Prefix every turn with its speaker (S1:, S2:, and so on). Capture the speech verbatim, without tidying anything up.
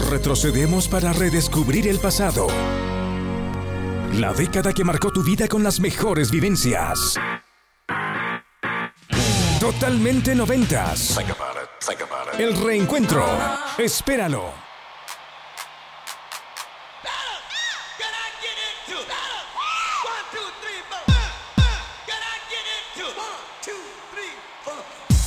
S1: Retrocedemos para redescubrir el pasado. La década que marcó tu vida con las mejores vivencias. Totalmente noventas. El reencuentro. Espéralo.